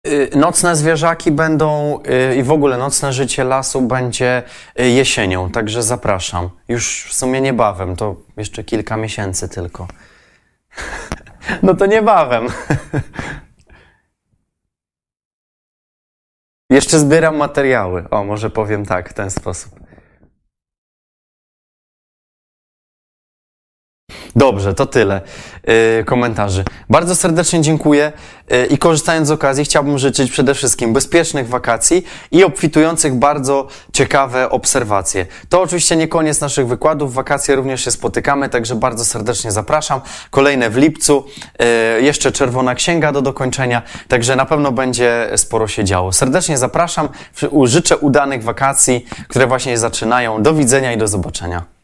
Nocne zwierzaki będą i w ogóle nocne życie lasu będzie jesienią, także zapraszam. Już w sumie niebawem, to jeszcze kilka miesięcy tylko. No to niebawem. Jeszcze zbieram materiały. O, może powiem tak, w ten sposób. Dobrze, to tyle komentarzy. Bardzo serdecznie dziękuję i korzystając z okazji chciałbym życzyć przede wszystkim bezpiecznych wakacji i obfitujących bardzo ciekawe obserwacje. To oczywiście nie koniec naszych wykładów, w wakacje również się spotykamy, także bardzo serdecznie zapraszam. Kolejne w lipcu, jeszcze Czerwona Księga do dokończenia, także na pewno będzie sporo się działo. Serdecznie zapraszam, życzę udanych wakacji, które właśnie zaczynają. Do widzenia i do zobaczenia.